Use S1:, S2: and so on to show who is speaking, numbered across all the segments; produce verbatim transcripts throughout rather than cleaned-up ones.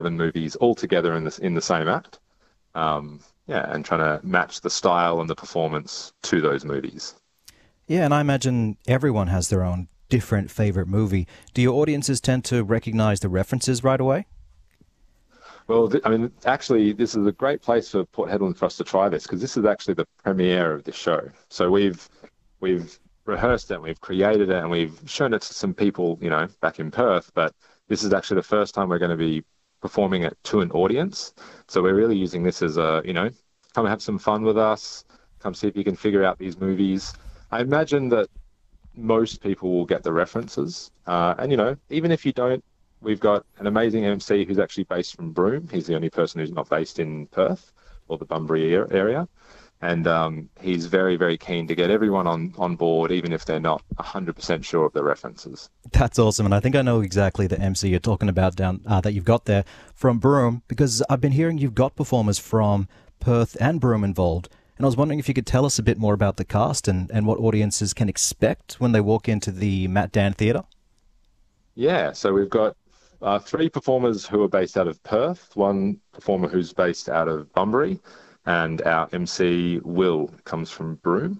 S1: movies all together in this in the same act. Um, yeah, and trying to match the style and the performance to those movies.
S2: Yeah, and I imagine everyone has their own different favorite movie. Do your audiences tend to recognize the references right away?
S1: Well, th- I mean, actually, this is a great place for Port Hedland for us to try this because this is actually the premiere of this show. So we've we've rehearsed it, and we've created it, and we've shown it to some people, you know, back in Perth. But this is actually the first time we're going to be performing it to an audience. So we're really using this as a, you know, come have some fun with us. Come see if you can figure out these movies. I imagine that most people will get the references, uh, and you know, even if you don't. We've got an amazing M C who's actually based from Broome. He's the only person who's not based in Perth or the Bunbury area. And um, he's very, very keen to get everyone on, on board, even if they're not one hundred percent sure of the references.
S2: That's awesome. And I think I know exactly the M C you're talking about down uh, that you've got there from Broome, because I've been hearing you've got performers from Perth and Broome involved. And I was wondering if you could tell us a bit more about the cast and, and what audiences can expect when they walk into the Matt Dan Theatre.
S1: Yeah, so we've got Uh, three performers who are based out of Perth, one performer who's based out of Bunbury, and our M C, Will, comes from Broome.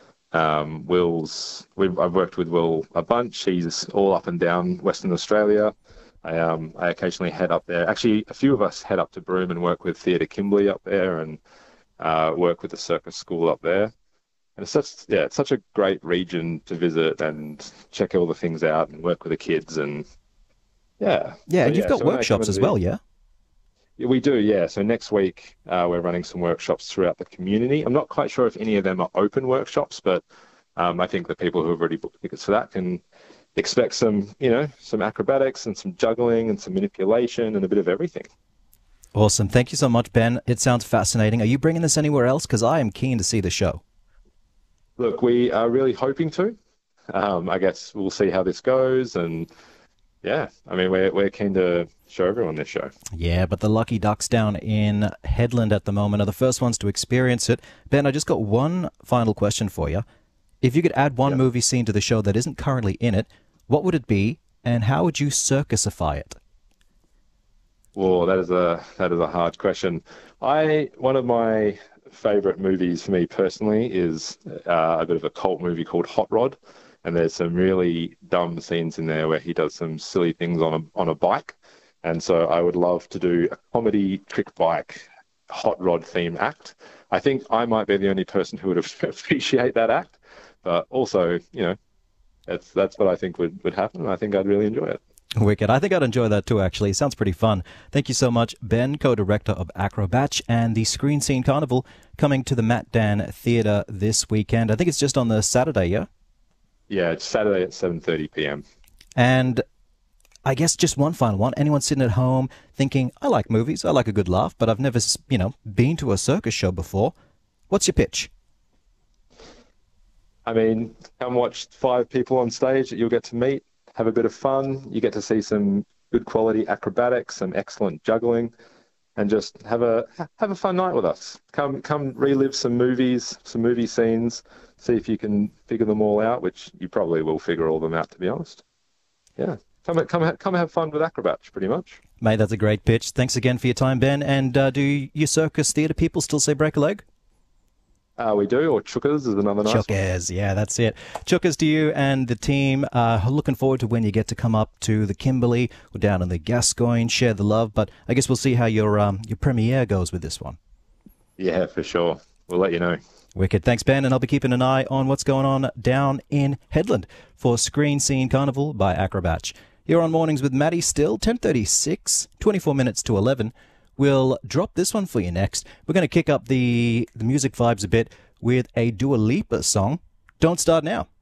S1: Um, Will's, we've, I've worked with Will a bunch. He's all up and down Western Australia. I, um, I occasionally head up there. Actually, a few of us head up to Broome and work with Theatre Kimberley up there and uh, work with the circus school up there. And it's such, yeah, it's such a great region to visit and check all the things out and work with the kids and Yeah.
S2: Yeah,
S1: So,
S2: and you've
S1: yeah,
S2: got
S1: so when they come
S2: workshops as
S1: into
S2: well,
S1: the-
S2: yeah?
S1: Yeah, we do, yeah. So next week, uh, we're running some workshops throughout the community. I'm not quite sure if any of them are open workshops, but um, I think the people who have already booked tickets for that can expect some, you know, some acrobatics and some juggling and some manipulation and a bit of everything.
S2: Awesome. Thank you so much, Ben. It sounds fascinating. Are you bringing this anywhere else? Because I am keen to see the show.
S1: Look, we are really hoping to. Um, I guess we'll see how this goes. And yeah, I mean, we're, we're keen to show everyone this show.
S2: Yeah, but the Lucky Ducks down in Headland at the moment are the first ones to experience it. Ben, I just got one final question for you. If you could add one
S1: Yep.
S2: movie scene to the show that isn't currently in it, what would it be, and how would you circusify it?
S1: Well, that is a that is a hard question. I one of my favorite movies for me personally is uh, a bit of a cult movie called Hot Rod, and there's some really dumb scenes in there where he does some silly things on a on a bike, and so I would love to do a comedy trick bike Hot Rod theme act. I think I might be the only person who would appreciate that act, but also, you know, that's that's what I think would would happen. And I think I'd really enjoy it.
S2: Wicked. I think I'd enjoy that too, actually. It sounds pretty fun. Thank you so much, Ben, co-director of Acrobatch and the Screen Scene Carnival, coming to the Matt Dan Theatre this weekend. I think it's just on the Saturday, yeah?
S1: Yeah, it's Saturday at seven thirty p m.
S2: And I guess just one final one. Anyone sitting at home thinking, I like movies, I like a good laugh, but I've never, you know, been to a circus show before. What's your pitch?
S1: I mean, come watch five people on stage that you'll get to meet, have a bit of fun. You get to see some good quality acrobatics, some excellent juggling, and just have a have a fun night with us. Come come relive some movies, some movie scenes, see if you can figure them all out, which you probably will figure all of them out, to be honest. Yeah, come come come have fun with Acrobatch, pretty much.
S2: Mate, that's a great pitch. Thanks again for your time, Ben. And uh, do your circus theatre people still say break a leg?
S1: Uh, we do, or Chookers is another nice one.
S2: Chookers, yeah, that's it. Chookers to you and the team. Uh, looking forward to when you get to come up to the Kimberley or down in the Gascoyne, share the love. But I guess we'll see how your um, your premiere goes with this one.
S1: Yeah, for sure. We'll let you know.
S2: Wicked. Thanks, Ben. And I'll be keeping an eye on what's going on down in Headland for Screen Scene Carnival by Acrobatch. You're on Mornings with Maddie still, ten thirty-six, twenty-four minutes to eleven. We'll drop this one for you next. We're going to kick up the, the music vibes a bit with a Dua Lipa song, Don't Start Now.